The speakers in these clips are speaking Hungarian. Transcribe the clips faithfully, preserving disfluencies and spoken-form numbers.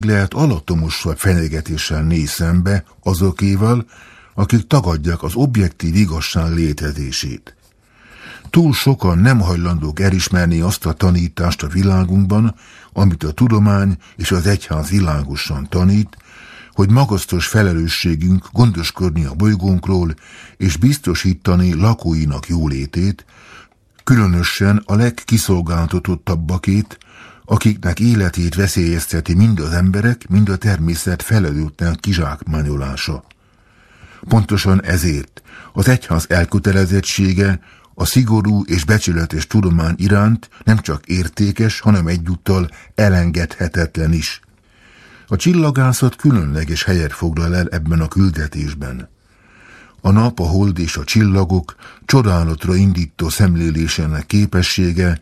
lehet alattomosabb fenyegetéssel néz szembe azokéval, akik tagadják az objektív igazság létezését. Túl sokan nem hajlandók elismerni azt a tanítást a világunkban, amit a tudomány és az egyház világosan tanít, hogy magasztos felelősségünk gondoskodni a bolygónkról és biztosítani lakóinak jólétét, különösen a legkiszolgáltatottabbakét, akiknek életét veszélyezteti mind az emberek, mind a természet felelőtlen kizsákmányolása. Pontosan ezért az egyház elkötelezettsége a szigorú és becsületes tudomány iránt nem csak értékes, hanem egyúttal elengedhetetlen is. A csillagászat különleges helyet foglal el ebben a küldetésben. A nap, a hold és a csillagok csodálatra indító szemlélésének képessége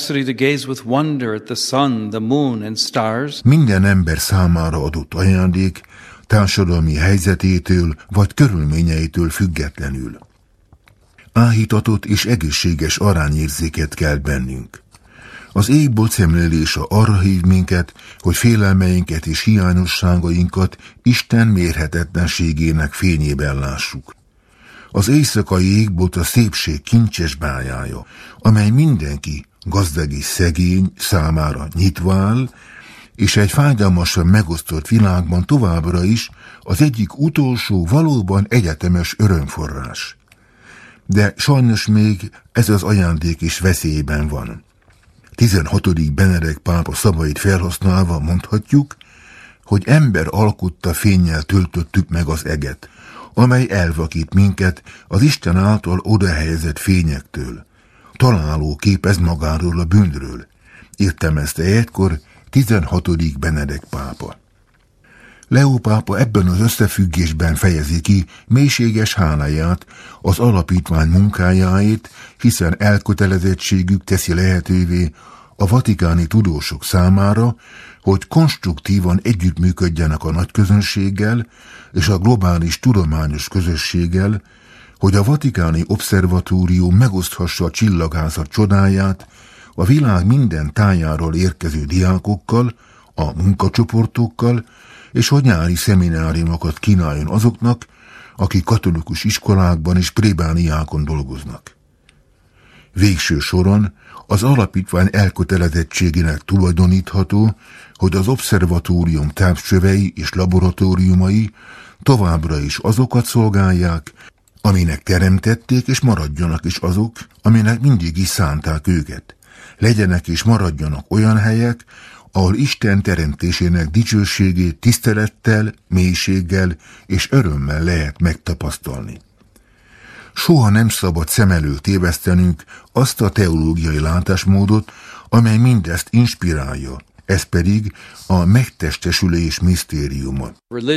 minden ember számára adott ajándék, társadalmi helyzetétől vagy körülményeitől függetlenül. Áhítatott és egészséges arányérzéket kell bennünk. Az égbolt szemlélése arra hív minket, hogy félelmeinket és hiányosságainkat Isten mérhetetlenségének fényében lássuk. Az éjszakai égbolt a szépség kincses bájája, amely mindenki, gazdag és szegény számára nyitva áll, és egy fájdalmasan megosztott világban továbbra is az egyik utolsó valóban egyetemes örömforrás. De sajnos még ez az ajándék is veszélyben van. tizenhatodik Benedek pápa szavait felhasználva mondhatjuk, hogy ember alkotta fénnyel töltöttük meg az eget, amely elvakít minket az Isten által odahelyezett fényektől. Találó kép ez magáról a bűnről, értelmezte egykor tizenhatodik Benedek pápa. Leó pápa ebben az összefüggésben fejezi ki mélységes háláját az alapítvány munkájáért, hiszen elkötelezettségük teszi lehetővé a vatikáni tudósok számára, hogy konstruktívan együttműködjenek a nagyközönséggel és a globális tudományos közösséggel, hogy a vatikáni obszervatórium megoszthassa a csillagászat csodáját a világ minden tájáról érkező diákokkal, a munkacsoportokkal, és hogy nyári szemináriumokat kínáljon azoknak, akik katolikus iskolákban és plébániákon dolgoznak. Végső soron az alapítvány elkötelezettségének tulajdonítható, hogy az obszervatórium távcsövei és laboratóriumai továbbra is azokat szolgálják, aminek teremtették, és maradjanak is azok, aminek mindig is szánták őket. Legyenek és maradjanak olyan helyek, ahol Isten teremtésének dicsőségét tisztelettel, mélységgel és örömmel lehet megtapasztalni. Soha nem szabad szem előtt tévesztenünk azt a teológiai látásmódot, amely mindezt inspirálja, ez pedig a megtestesülés misztériuma.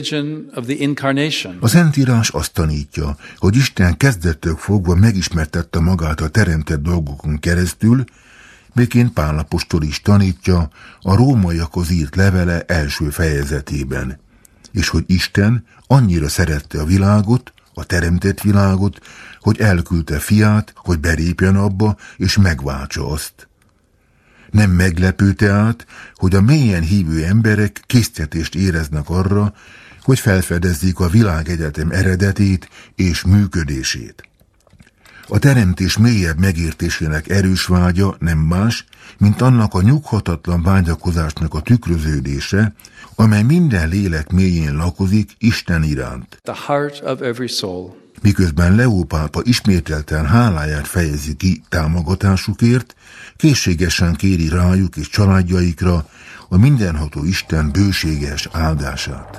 A Szentírás azt tanítja, hogy Isten kezdettől fogva megismertette magát a teremtett dolgokon keresztül, miként Pál apostol is tanítja a rómaiakhoz írt levele első fejezetében, és hogy Isten annyira szerette a világot, a teremtett világot, hogy elküldte fiát, hogy belépjen abba, és megváltsa azt. Nem meglepő tehát, hogy a mélyen hívő emberek késztetést éreznek arra, hogy felfedezzék a világegyetem eredetét és működését. A teremtés mélyebb megértésének erős vágya nem más, mint annak a nyughatatlan vágyakozásnak a tükröződése, amely minden lélek mélyén lakozik Isten iránt. The heart of every soul. Miközben Leó pápa ismételten háláját fejezi ki támogatásukért, készségesen kéri rájuk és családjaikra a mindenható Isten bőséges áldását.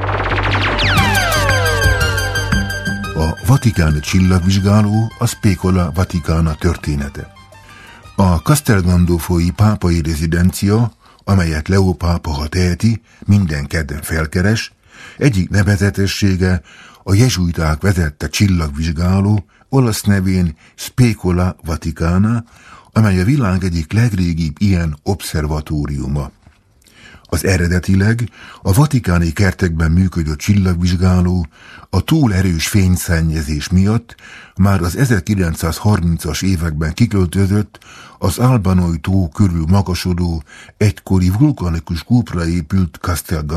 A vatikáni csillagvizsgáló a Specola Vaticana története. A Castel Gandolfoi pápai rezidencia, amelyet Leó pápa, ha teheti, minden kedden felkeres, egyik nevezetessége a jezsuiták vezette csillagvizsgáló, olasz nevén Specola Vaticana, amely a világ egyik legrégibb ilyen obszervatóriuma. Az eredetileg a vatikáni kertekben működő csillagvizsgáló a túl erős fényszennyezés miatt már az ezerkilencszázharmincas években kiköltözött az Albanoi tó körül magasodó, egykori vulkanikus kúpra épült Castel